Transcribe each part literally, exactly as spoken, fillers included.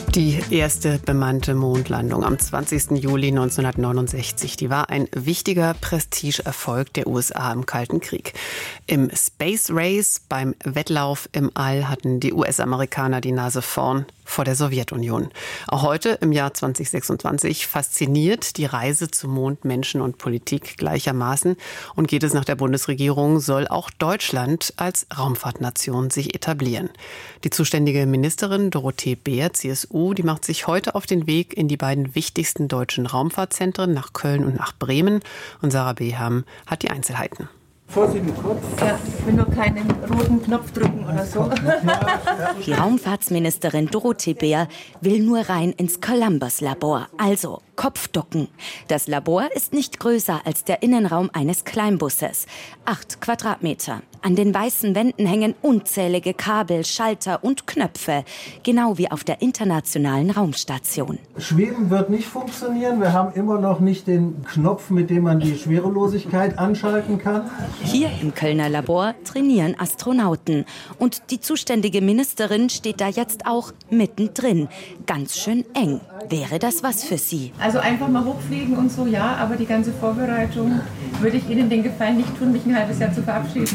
Die erste bemannte Mondlandung am zwanzigsten Juli neunzehnhundertneunundsechzig, die war ein wichtiger Prestigeerfolg der U S A im Kalten Krieg. Im Space Race, beim Wettlauf im All, hatten die U S-Amerikaner die Nase vorn vor der Sowjetunion. Auch heute, im Jahr zweitausendsechsundzwanzig, fasziniert die Reise zum Mond Menschen und Politik gleichermaßen. Und geht es nach der Bundesregierung, soll auch Deutschland als Raumfahrtnation sich etablieren. Die zuständige Ministerin Dorothee Bär, C S U, die macht sich heute auf den Weg in die beiden wichtigsten deutschen Raumfahrtzentren, nach Köln und nach Bremen. Und Sarah Beham hat die Einzelheiten. Vorsicht mit Kopf. Ja, ich will nur keinen roten Knopf drücken oder so. Die Raumfahrtsministerin Dorothee Bär will nur rein ins Columbus-Labor, also Kopfducken. Das Labor ist nicht größer als der Innenraum eines Kleinbusses. Acht Quadratmeter. An den weißen Wänden hängen unzählige Kabel, Schalter und Knöpfe, genau wie auf der Internationalen Raumstation. Schweben wird nicht funktionieren. Wir haben immer noch nicht den Knopf, mit dem man die Schwerelosigkeit anschalten kann. Hier im Kölner Labor trainieren Astronauten. Und die zuständige Ministerin steht da jetzt auch mittendrin. Ganz schön eng. Wäre das was für Sie? Also einfach mal hochfliegen und so, ja, aber die ganze Vorbereitung würde ich Ihnen den Gefallen nicht tun, mich ein halbes Jahr zu verabschieden.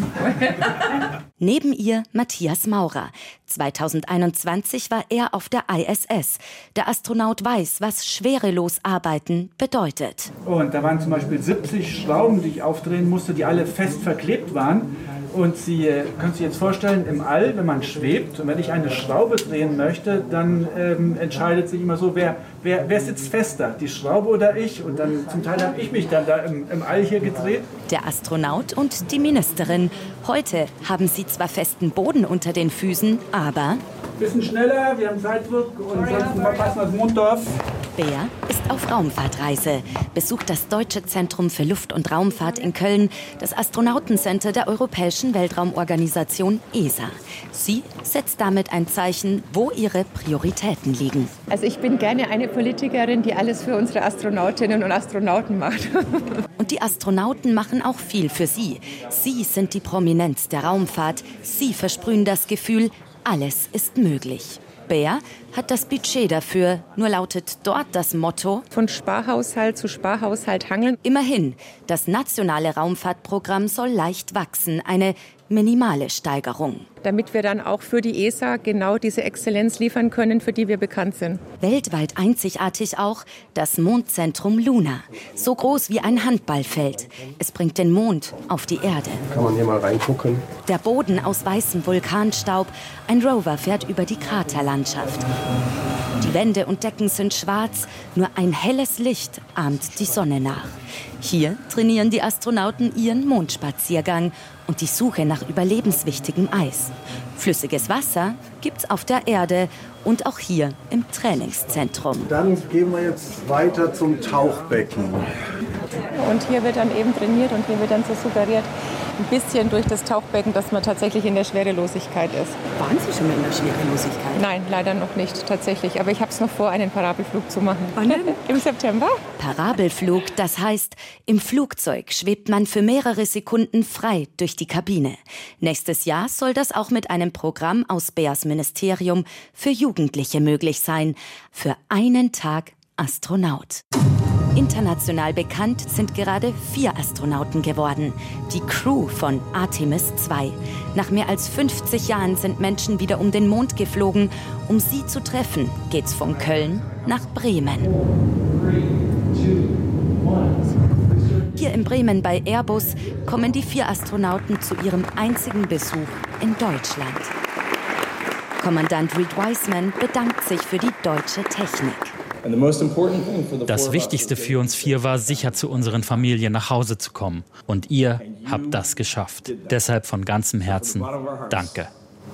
Neben ihr Matthias Maurer. zweitausendeinundzwanzig war er auf der I S S. Der Astronaut weiß, was schwerelos arbeiten bedeutet. Und da waren zum Beispiel siebzig Schrauben, die ich aufdrehen musste, die alle fest verklebt waren. Und Sie äh, können sich jetzt vorstellen, im All, wenn man schwebt und wenn ich eine Schraube drehen möchte, dann ähm, entscheidet sich immer so, wer, wer, wer sitzt fester, die Schraube oder ich? Und dann zum Teil habe ich mich dann da im, im All hier gedreht. Der Astronaut und die Ministerin. Heute haben sie zwar festen Boden unter den Füßen, aber... Bisschen schneller, wir haben Zeitdruck und sonst verpassen wir das Monddorf. Bär ist auf Raumfahrtreise, besucht das Deutsche Zentrum für Luft- und Raumfahrt in Köln, das Astronautencenter der Europäischen Weltraumorganisation E S A. Sie setzt damit ein Zeichen, wo ihre Prioritäten liegen. Also ich bin gerne eine Politikerin, die alles für unsere Astronautinnen und Astronauten macht. Und die Astronauten machen auch viel für sie. Sie sind die Prominenz der Raumfahrt. Sie versprühen das Gefühl, alles ist möglich. Bär hat das Budget dafür, nur lautet dort das Motto: Von Sparhaushalt zu Sparhaushalt hangeln. Immerhin, das nationale Raumfahrtprogramm soll leicht wachsen, eine minimale Steigerung. Damit wir dann auch für die E S A genau diese Exzellenz liefern können, für die wir bekannt sind. Weltweit einzigartig auch das Mondzentrum Luna. So groß wie ein Handballfeld. Es bringt den Mond auf die Erde. Kann man hier mal reingucken. Der Boden aus weißem Vulkanstaub. Ein Rover fährt über die Kraterlandschaft. Die Wände und Decken sind schwarz. Nur ein helles Licht ahmt die Sonne nach. Hier trainieren die Astronauten ihren Mondspaziergang und die Suche nach überlebenswichtigem Eis. Flüssiges Wasser gibt's auf der Erde und auch hier im Trainingszentrum. Dann gehen wir jetzt weiter zum Tauchbecken. Und hier wird dann eben trainiert und hier wird dann so suggeriert, ein bisschen durch das Tauchbecken, dass man tatsächlich in der Schwerelosigkeit ist. Waren Sie schon mal in der Schwerelosigkeit? Nein, leider noch nicht tatsächlich. Aber ich habe es noch vor, einen Parabelflug zu machen. Wann denn? Im September. Parabelflug, das heißt, im Flugzeug schwebt man für mehrere Sekunden frei durch die Kabine. Nächstes Jahr soll das auch mit einem Programm aus Bärs Ministerium für Jugendliche möglich sein. Für einen Tag Astronaut. International bekannt sind gerade vier Astronauten geworden. Die Crew von Artemis zwei. Nach mehr als fünfzig Jahren sind Menschen wieder um den Mond geflogen. Um sie zu treffen, geht's von Köln nach Bremen. Hier in Bremen bei Airbus kommen die vier Astronauten zu ihrem einzigen Besuch in Deutschland. Kommandant Reed Wiseman bedankt sich für die deutsche Technik. Das Wichtigste für uns vier war, sicher zu unseren Familien nach Hause zu kommen. Und ihr habt das geschafft. Deshalb von ganzem Herzen danke.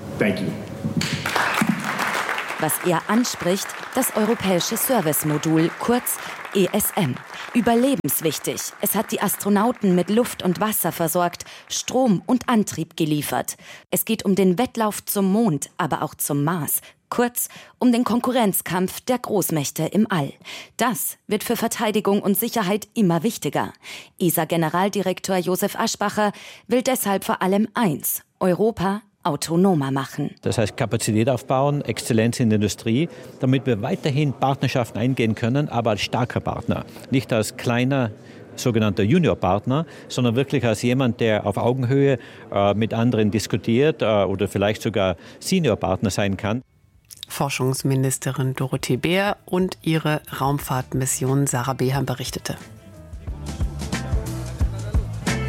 Was er anspricht, das europäische Servicemodul, kurz E S M. Überlebenswichtig. Es hat die Astronauten mit Luft und Wasser versorgt, Strom und Antrieb geliefert. Es geht um den Wettlauf zum Mond, aber auch zum Mars. Kurz um den Konkurrenzkampf der Großmächte im All. Das wird für Verteidigung und Sicherheit immer wichtiger. E S A-Generaldirektor Josef Aschbacher will deshalb vor allem eins: Europa autonomer machen. Das heißt Kapazität aufbauen, Exzellenz in der Industrie, damit wir weiterhin Partnerschaften eingehen können, aber als starker Partner, nicht als kleiner sogenannter Juniorpartner, sondern wirklich als jemand, der auf Augenhöhe äh, mit anderen diskutiert äh, oder vielleicht sogar Seniorpartner sein kann. Forschungsministerin Dorothee Bär und ihre Raumfahrtmission Sarah Beham berichtete.